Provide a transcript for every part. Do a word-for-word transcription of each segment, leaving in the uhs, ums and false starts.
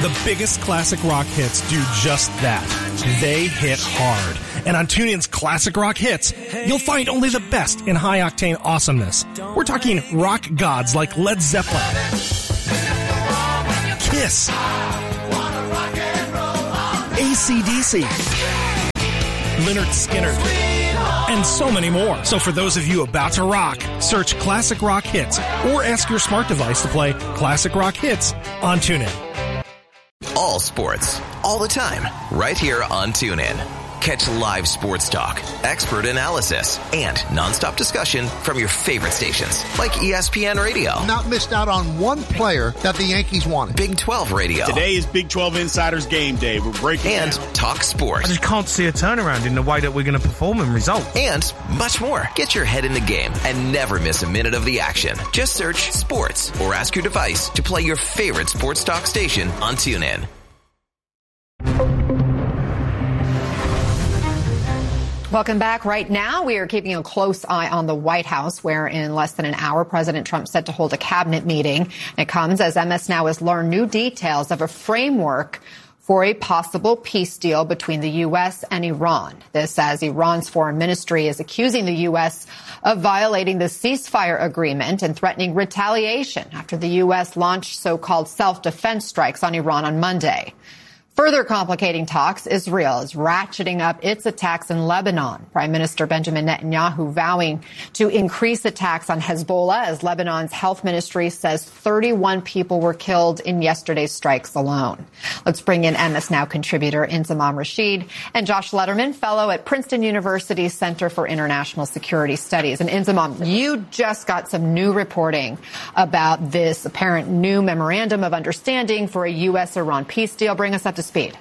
The biggest classic rock hits do just that. They hit hard. And on TuneIn's Classic Rock Hits, you'll find only the best in high-octane awesomeness. We're talking rock gods like Led Zeppelin, Kiss, A C D C, Lynyrd Skynyrd, and so many more. So for those of you about to rock, search Classic Rock Hits or ask your smart device to play Classic Rock Hits on TuneIn. All sports, all the time, right here on TuneIn. Catch live sports talk, expert analysis, and nonstop discussion from your favorite stations, like E S P N Radio. Not missed out on one player that the Yankees wanted. Big twelve Radio. Today is Big twelve Insiders Game Day. We're breaking And down. Talk Sports. I just can't see a turnaround in the way that we're going to perform and result. And much more. Get your head in the game and never miss a minute of the action. Just search sports or ask your device to play your favorite sports talk station on TuneIn. Welcome back. Right now, we are keeping a close eye on the White House, where in less than an hour, President Trump set to hold a cabinet meeting. It comes as M S Now has learned new details of a framework for a possible peace deal between the U S and Iran. This as Iran's foreign ministry is accusing the U S of violating the ceasefire agreement and threatening retaliation after the U S launched so-called self-defense strikes on Iran on Monday. Further complicating talks, Israel is ratcheting up its attacks in Lebanon. Prime Minister Benjamin Netanyahu vowing to increase attacks on Hezbollah as Lebanon's health ministry says thirty-one people were killed in yesterday's strikes alone. Let's bring in M S Now contributor Inzamam Rashid and Josh Letterman, fellow at Princeton University Center for International Security Studies. And Inzamam, you just got some new reporting about this apparent new memorandum of understanding for a U S-Iran peace deal. Bring us up to speed.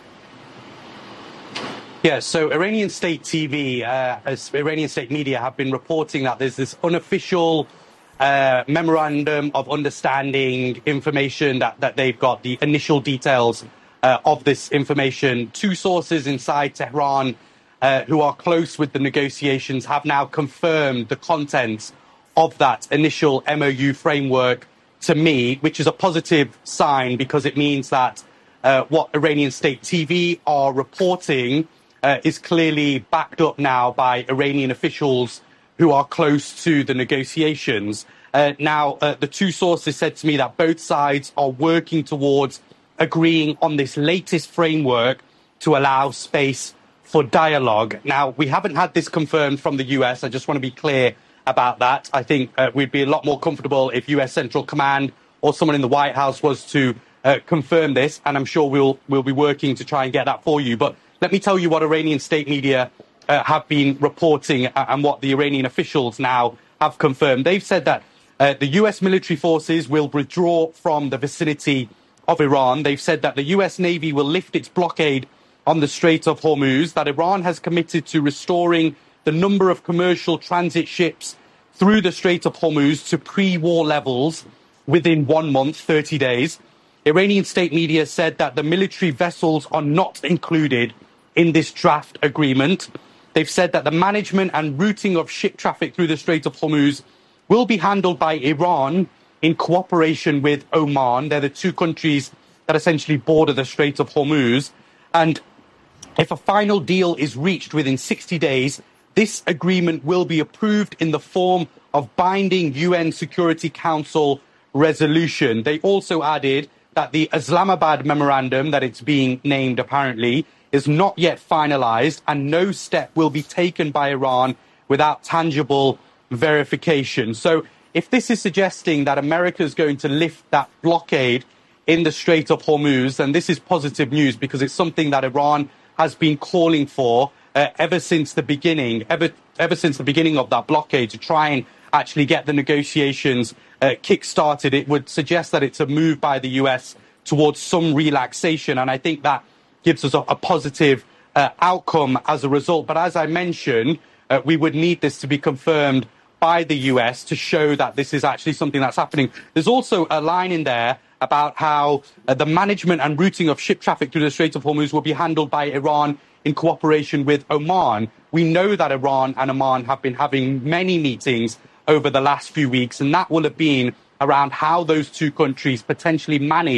Yeah, so Iranian state T V, uh, as Iranian state media have been reporting that there's this unofficial uh, memorandum of understanding information that, that they've got, the initial details uh, of this information. Two sources inside Tehran uh, who are close with the negotiations have now confirmed the contents of that initial M O U framework to me, which is a positive sign because it means that Uh, what Iranian state T V are reporting uh, is clearly backed up now by Iranian officials who are close to the negotiations. Uh, now, uh, the two sources said to me that both sides are working towards agreeing on this latest framework to allow space for dialogue. Now, we haven't had this confirmed from the U S. I just want to be clear about that. I think uh, we'd be a lot more comfortable if U S Central Command or someone in the White House was to Uh, confirm this, and I'm sure we'll we'll be working to try and get that for you. But let me tell you what Iranian state media uh, have been reporting uh, and what the Iranian officials now have confirmed. They've said that uh, the U S military forces will withdraw from the vicinity of Iran. They've said that the U S Navy will lift its blockade on the Strait of Hormuz, that Iran has committed to restoring the number of commercial transit ships through the Strait of Hormuz to pre-war levels within one month, thirty days. Iranian state media said that the military vessels are not included in this draft agreement. They've said that the management and routing of ship traffic through the Strait of Hormuz will be handled by Iran in cooperation with Oman. They're the two countries that essentially border the Strait of Hormuz. And if a final deal is reached within sixty days, this agreement will be approved in the form of binding U N Security Council resolution. They also added that the Islamabad memorandum, that it's being named apparently, is not yet finalized and no step will be taken by Iran without tangible verification. So if this is suggesting that America is going to lift that blockade in the Strait of Hormuz, then this is positive news because it's something that Iran has been calling for uh, ever since the beginning, ever, ever since the beginning of that blockade to try and actually get the negotiations uh, kick-started. It would suggest that it's a move by the U S towards some relaxation, and I think that gives us a, a positive uh, outcome as a result. But as I mentioned, uh, we would need this to be confirmed by the U S to show that this is actually something that's happening. There's also a line in there about how uh, the management and routing of ship traffic through the Strait of Hormuz will be handled by Iran in cooperation with Oman. We know that Iran and Oman have been having many meetings over the last few weeks, and that will have been around how those two countries potentially manage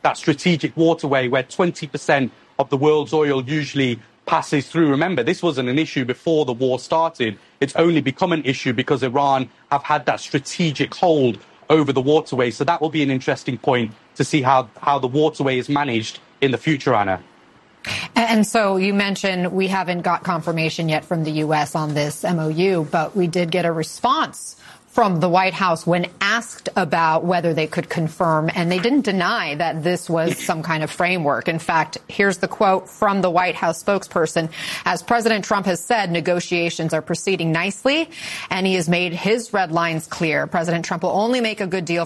that strategic waterway where twenty percent of the world's oil usually passes through. Remember, this wasn't an issue before the war started. It's only become an issue because Iran have had that strategic hold over the waterway. So that will be an interesting point to see how, how the waterway is managed in the future, Anna. And so you mentioned we haven't got confirmation yet from the U S on this M O U, but we did get a response from the White House when asked about whether they could confirm, and they didn't deny that this was some kind of framework. In fact, here's the quote from the White House spokesperson. As President Trump has said, negotiations are proceeding nicely, and he has made his red lines clear. President Trump will only make a good deal